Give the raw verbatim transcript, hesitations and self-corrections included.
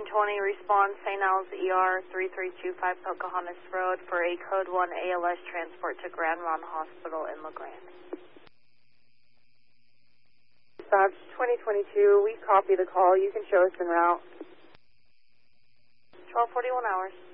twenty, respond Saint Al's E R three three two five Pocahontas Road for a Code one A L S transport to Grand Ronde Hospital in La Grande. Dispatch twenty twenty-two, we copy the call. You can show us en route. twelve forty-one hours.